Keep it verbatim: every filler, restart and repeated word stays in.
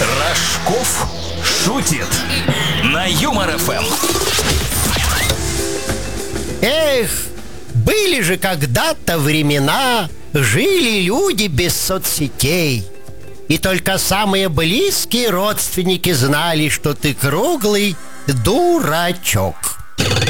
Рожков шутит на Юмор эф эм. Эх, были же когда-то времена, жили люди без соцсетей. И только самые близкие родственники знали, что ты круглый дурачок.